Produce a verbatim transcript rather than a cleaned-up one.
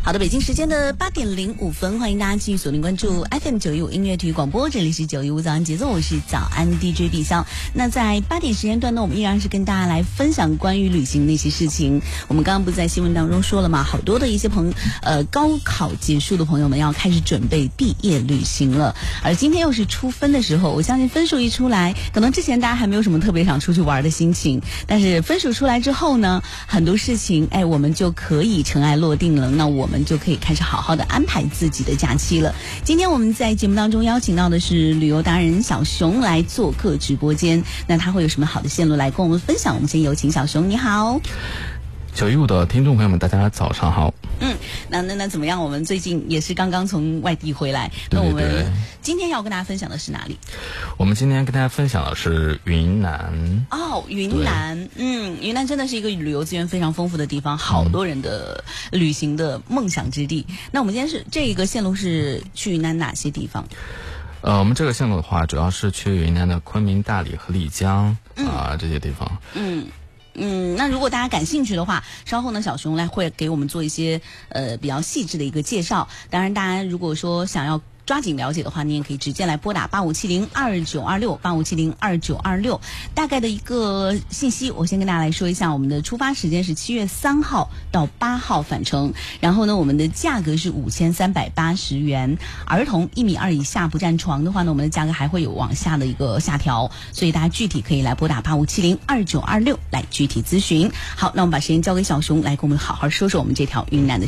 好的，北京时间的八点零五分，欢迎大家继续锁定关注 F M 九一五音乐体育广播，这里是九一五早安节奏，我是早安 D J 碧霄。那在八点时间段呢，我们依然是跟大家来分享关于旅行的一些事情。我们刚刚不是在新闻当中说了嘛，好多的一些朋呃高考结束的朋友们要开始准备毕业旅行了，而今天又是出分的时候，我相信分数一出来，可能之前大家还没有什么特别想出去玩的心情，但是分数出来之后呢，很多事情哎我们就可以尘埃落定了，那我们就可以开始好好的安排自己的假期了。今天我们在节目当中邀请到的是旅游达人小熊来做客直播间，那他会有什么好的线路来跟我们分享？我们先有请小熊。你好。 九一五的听众朋友们，大家早上好。 嗯，那那那怎么样？我们最近也是刚刚从外地回来， 对对对， 那我们今天要跟大家分享的是哪里？ 我们今天跟大家分享的是云南。 哦，云南，嗯，云南真的是一个旅游资源非常丰富的地方，好多人的旅行的梦想之地。嗯、那我们今天是这个线路是去云南哪些地方？ 呃，我们这个线路的话，主要是去云南的昆明、大理和丽江啊、 嗯呃、这些地方。 嗯。嗯，那如果大家感兴趣的话，稍后呢，小熊来会给我们做一些呃比较细致的一个介绍。当然，大家如果说想要抓紧了解的话，你也可以直接来拨打八五七零二九二六八五七零二九二六。大概的一个信息，我先跟大家来说一下，我们的出发时间是七月三号到八号返程，然后呢，我们的价格是五千三百八十元，儿童一米二以下不占床的话呢，我们的价格还会有往下的一个下调，所以大家具体可以来拨打八五七零二九二六来具体咨询。好，那我们把时间交给小熊来给我们好好说说我们这条云南的